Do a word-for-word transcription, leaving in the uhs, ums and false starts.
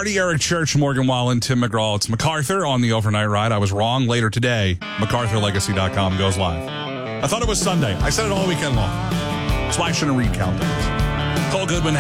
Marty, Eric Church, Morgan Wallen, Tim McGraw. It's MacArthur on the overnight ride. I was wrong. Later today, MacArthur Legacy dot com goes live. I thought it was Sunday. I said it all weekend long. That's why I shouldn't recount it. Cole Goodwin